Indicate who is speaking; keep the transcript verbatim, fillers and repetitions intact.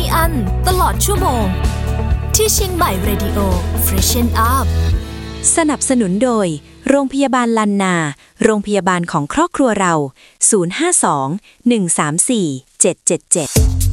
Speaker 1: อันตลอดชั่วโมงที่เชียงใหม่ Radio Freshen Up
Speaker 2: สนับสนุนโดยโรงพยาบาลลันนาโรงพยาบาลของครอบครัวเราศูนย์ ห้า สอง หนึ่ง สาม สี่ เจ็ด เจ็ด เจ็ด